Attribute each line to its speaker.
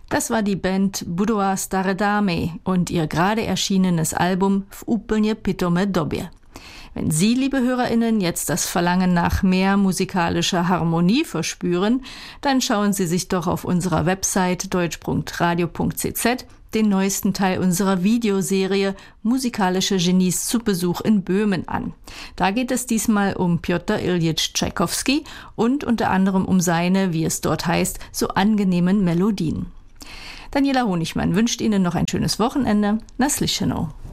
Speaker 1: Das war die Band Budova Stare Dame und ihr gerade erschienenes Album W úplně pitome době. Wenn Sie, liebe HörerInnen, jetzt das Verlangen nach mehr musikalischer Harmonie verspüren, dann schauen Sie sich doch auf unserer Website deutsch.radio.cz den neuesten Teil unserer Videoserie Musikalische Genies zu Besuch in Böhmen an. Da geht es diesmal um Pjotr Iljitsch Tschaikowski und unter anderem um seine, wie es dort heißt, so angenehmen Melodien. Daniela Honigmann wünscht Ihnen noch ein schönes Wochenende. Na slyšenou.